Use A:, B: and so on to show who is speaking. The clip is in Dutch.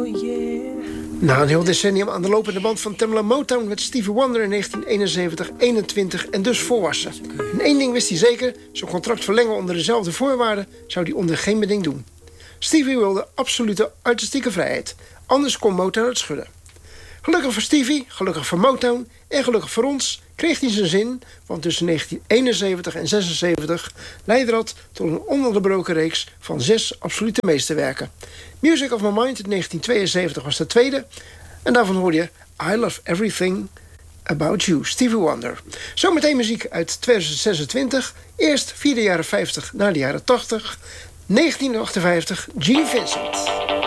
A: Na een heel decennium aan de lopende band van Tamla Motown werd Stevie Wonder in 1971 21 en dus volwassen. En één ding wist hij zeker: zijn contract verlengen onder dezelfde voorwaarden zou hij onder geen beding doen. Stevie wilde absolute artistieke vrijheid, anders kon Motown het schudden. Gelukkig voor Stevie, gelukkig voor Motown en gelukkig voor ons kreeg hij zijn zin, want tussen 1971 en 76 leidde dat tot een ononderbroken reeks van 6 absolute meesterwerken. Music of My Mind in 1972 was de tweede en daarvan hoorde je I Love Everything About You, Stevie Wonder. Zometeen muziek uit 2026, eerst via de jaren 50 naar de jaren 80, 1958, Gene Vincent.